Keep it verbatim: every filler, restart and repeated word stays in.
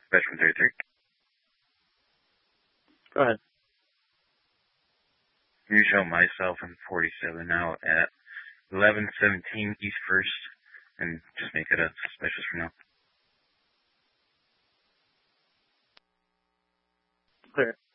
Veteran thirty-three. Go ahead. You show myself in forty-seven now at eleven seventeen East First, and just make it a suspicious for now. Clear.